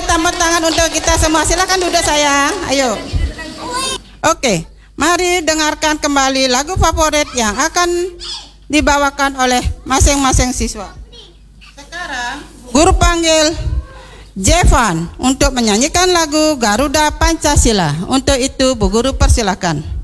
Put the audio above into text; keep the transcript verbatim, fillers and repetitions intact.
tepuk tangan untuk kita semua. Silakan duduk sayang. Ayo. Oke, mari dengarkan kembali lagu favorit yang akan dibawakan oleh masing-masing siswa. Sekarang guru panggil Jevan untuk menyanyikan lagu Garuda Pancasila. Untuk itu Bu Guru persilakan.